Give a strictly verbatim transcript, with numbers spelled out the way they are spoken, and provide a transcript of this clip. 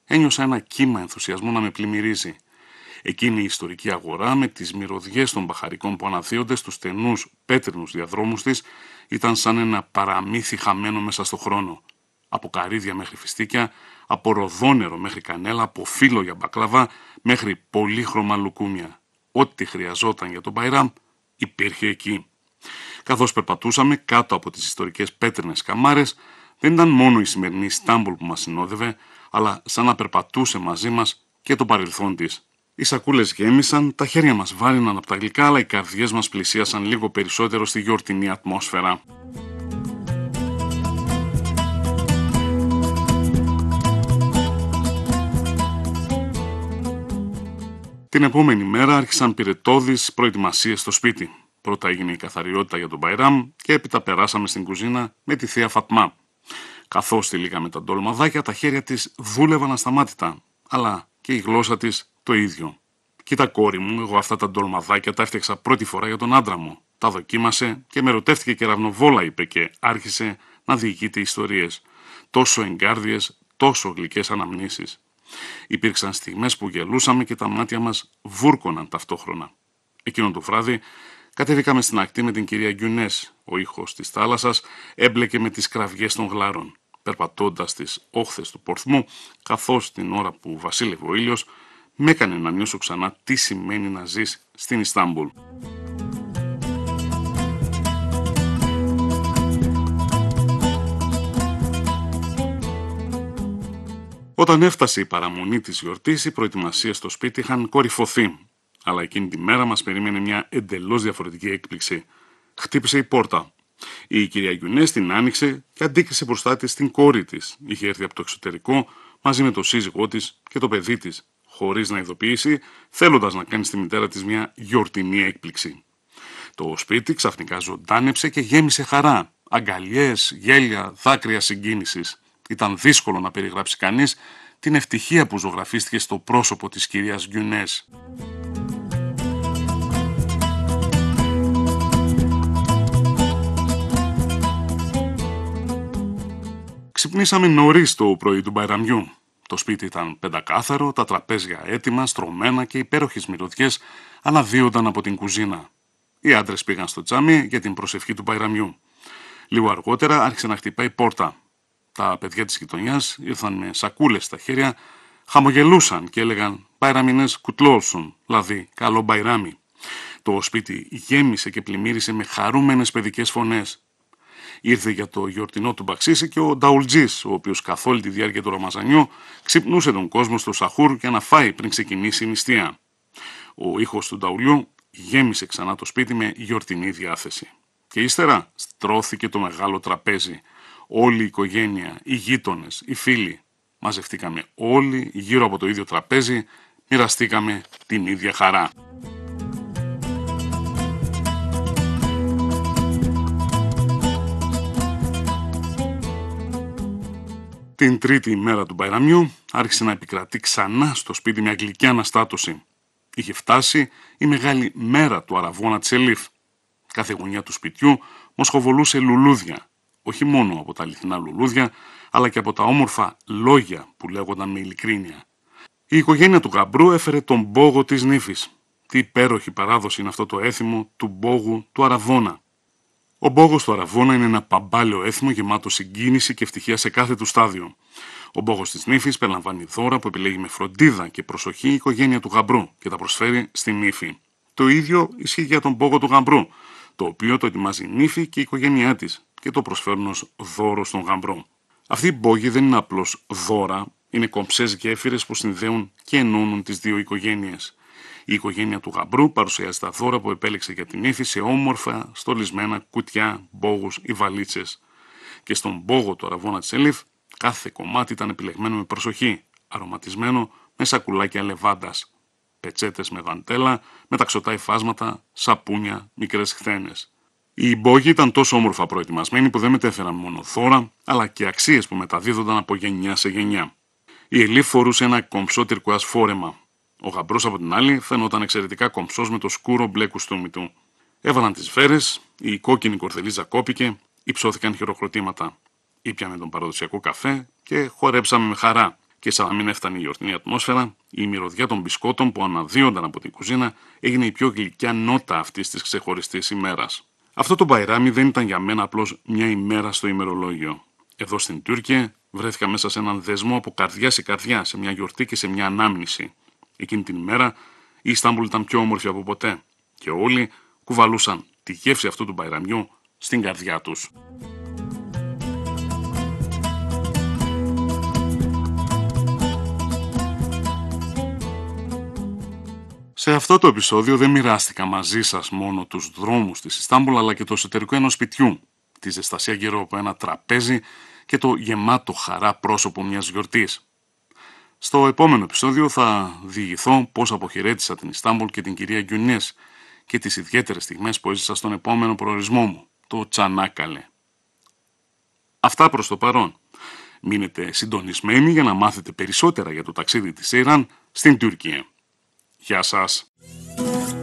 ένιωσα ένα κύμα ενθουσιασμού να με πλημμυρίζει. Εκείνη η ιστορική αγορά με τις μυρωδιές των μπαχαρικών που αναδύονται στους στενούς πέτρινους διαδρόμους της ήταν σαν ένα παραμύθι χαμένο μέσα στο χρόνο. Από καρύδια μέχρι φιστίκια, από ροδόνερο μέχρι κανέλα, από φύλλο για μπακλαβά μέχρι πολύχρωμα λουκούμια. Ό,τι χρειαζόταν για τον Μπαϊράμ υπήρχε εκεί. Καθώς περπατούσαμε κάτω από τις ιστορικές πέτρινες καμάρες, δεν ήταν μόνο η σημερινή Ιστάμπουλ που μας συνόδευε, αλλά σαν να περπατούσε μαζί μας και το παρελθόν της. Οι σακούλες γέμισαν, τα χέρια μας βάριναν από τα γλυκά, αλλά οι καρδιές μας πλησίασαν λίγο περισσότερο στη γιορτινή ατμόσφαιρα. Την επόμενη μέρα άρχισαν πυρετώδεις προετοιμασίες στο σπίτι. Πρώτα έγινε η καθαριότητα για τον Μπαϊράμ και έπειτα περάσαμε στην κουζίνα με τη θεία Φατμά. Καθώς τυλίγαμε τα ντολμαδάκια, τα χέρια της δούλευαν ασταμάτητα, αλλά και η γλώσσα της το ίδιο. «Κοίτα κόρη μου, εγώ αυτά τα ντολμαδάκια τα έφτιαξα πρώτη φορά για τον άντρα μου. Τα δοκίμασε και με ρωτεύτηκε και ραυνοβόλα», είπε, και άρχισε να διηγείται ιστορίες. Τόσο εγκάρδιες, τόσο γλυκές αναμνήσεις. Υπήρξαν στιγμές που γελούσαμε και τα μάτια μας βούρκωναν ταυτόχρονα. Εκείνο το βράδυ κατέβηκαμε στην ακτή με την κυρία Γκιουνές. Ο ήχος της θάλασσας έμπλεκε με τις κραυγές των γλάρων. Περπατώντας τις όχθες του Πορθμού, καθώς την ώρα που βασίλευε ο ήλιος, με έκανε να νιώσω ξανά τι σημαίνει να ζεις στην Ιστάμπουλ. Όταν έφτασε η παραμονή της γιορτής, οι προετοιμασίες στο σπίτι είχαν κορυφωθεί. Αλλά εκείνη τη μέρα μας περίμενε μια εντελώς διαφορετική έκπληξη. Χτύπησε η πόρτα. Η κυρία Γκιουνές την άνοιξε και αντίκρισε μπροστά της την κόρη της. Είχε έρθει από το εξωτερικό μαζί με το σύζυγό της και το παιδί της, χωρίς να ειδοποιήσει, θέλοντας να κάνει στη μητέρα της μια γιορτινή έκπληξη. Το σπίτι ξαφνικά ζωντάνεψε και γέμισε χαρά. Αγκαλιές, γέλια, δάκρυα συγκίνησης. Ήταν δύσκολο να περιγράψει κανείς την ευτυχία που ζωγραφίστηκε στο πρόσωπο της κυρίας Γκιουνές. Ξυπνήσαμε νωρίς το πρωί του Μπαϊραμιού. Το σπίτι ήταν πεντακάθαρο, τα τραπέζια έτοιμα, στρωμένα και υπέροχες μυρωδιές αναδύονταν από την κουζίνα. Οι άντρες πήγαν στο τζάμι για την προσευχή του Μπαϊραμιού. Λίγο αργότερα άρχισε να χτυπάει η πόρτα. Τα παιδιά της γειτονιάς ήρθαν με σακούλες στα χέρια, χαμογελούσαν και έλεγαν «Μπαϊραμινές κουτλόλσον», δηλαδή «Καλό Μπαϊράμι». Το σπίτι γέμισε και πλημμύρισε με χαρούμενες παιδικές φωνές. Ήρθε για το γιορτινό του μπαξίσι και ο Νταουλτζής, ο οποίος καθ' όλη τη διάρκεια του Ραμαζανιού ξυπνούσε τον κόσμο στο σαχούρ για να φάει πριν ξεκινήσει η νηστεία. Ο ήχος του Νταουλιού γέμισε ξανά το σπίτι με γιορτινή διάθεση. Και ύστερα στρώθηκε το μεγάλο τραπέζι. Όλη η οικογένεια, οι γείτονες, οι φίλοι. Μαζευτήκαμε όλοι γύρω από το ίδιο τραπέζι, μοιραστήκαμε την ίδια χαρά. Την τρίτη ημέρα του Μπαϊραμιού άρχισε να επικρατεί ξανά στο σπίτι μια γλυκιά αναστάτωση. Είχε φτάσει η μεγάλη μέρα του αραβώνα Τσελίφ. Κάθε γωνιά του σπιτιού μοσχοβολούσε λουλούδια. Όχι μόνο από τα αληθινά λουλούδια, αλλά και από τα όμορφα λόγια που λέγονταν με ειλικρίνεια. Η οικογένεια του γαμπρού έφερε τον μπόγο της νύφης. Τι υπέροχη παράδοση είναι αυτό το έθιμο του μπόγου του αραβώνα. Ο μπόγος του αραβώνα είναι ένα παμπάλαιο έθιμο γεμάτο συγκίνηση και ευτυχία σε κάθε του στάδιο. Ο μπόγος της νύφης περιλαμβάνει δώρα που επιλέγει με φροντίδα και προσοχή η οικογένεια του γαμπρού και τα προσφέρει στη νύφη. Το ίδιο ισχύει για τον μπόγο του γαμπρού, το οποίο το ετοιμάζει η νύφη και η οικογένειά της και το προσφέρουν ως δώρο στον γαμπρό. Αυτοί οι μπόγοι δεν είναι απλώς δώρα, είναι κομψές γέφυρες που συνδέουν και ενώνουν τις δύο οικογένειες. Η οικογένεια του γαμπρού παρουσιάζει τα δώρα που επέλεξε για την νύφη σε όμορφα στολισμένα κουτιά, μπόγους ή βαλίτσες. Και στον μπόγο του αραβώνα Τσελίφ κάθε κομμάτι ήταν επιλεγμένο με προσοχή, αρωματισμένο με σακουλάκια λεβάντας, πετσέτες με δαντέλα, μεταξωτά υφάσματα, σαπούνια, μικρές χθένες. Οι μπόγοι ήταν τόσο όμορφα προετοιμασμένοι που δεν μετέφεραν μόνο δώρα, αλλά και αξίες που μεταδίδονταν από γενιά σε γενιά. Η Ελίφ φορούσε ένα κομψό τυρκουάζ φόρεμα. Ο γαμπρός από την άλλη φαινόταν εξαιρετικά κομψός με το σκούρο μπλε κουστούμι του. Έβαλαν τις σφαίρες, η κόκκινη κορδελίζα κόπηκε, υψώθηκαν χειροκροτήματα. Ήπιαμε τον παραδοσιακό καφέ και χορέψαμε με χαρά. Και σαν να μην έφτανε η γιορτινή ατμόσφαιρα, η μυρωδιά των μπισκότων που αναδύονταν από την κουζίνα έγινε η πιο γλυκιά νότα αυτής της ξεχωριστής ημέρας. Αυτό το μπαϊράμι δεν ήταν για μένα απλώς μια ημέρα στο ημερολόγιο. Εδώ στην Τούρκια βρέθηκα μέσα σε έναν δεσμό από καρδιά σε καρδιά, σε μια γιορτή και σε μια ανάμνηση. Εκείνη την ημέρα η Ιστάμπουλ ήταν πιο όμορφη από ποτέ και όλοι κουβαλούσαν τη γεύση αυτού του μπαϊραμιού στην καρδιά τους. Σε αυτό το επεισόδιο δεν μοιράστηκα μαζί σας μόνο τους δρόμους της Ιστάμπουλ αλλά και το εσωτερικό ενός σπιτιού, τη ζεστασία γύρω από ένα τραπέζι και το γεμάτο χαρά πρόσωπο μιας γιορτής. Στο επόμενο επεισόδιο θα διηγηθώ πώς αποχαιρέτησα την Ιστάμπουλ και την κυρία Γκιουνές και τις ιδιαίτερες στιγμές που έζησα στον επόμενο προορισμό μου, το Τσανάκαλε. Αυτά προς το παρόν. Μείνετε συντονισμένοι για να μάθετε περισσότερα για το ταξίδι της Σέιραν στην Τουρκία. Γεια σας!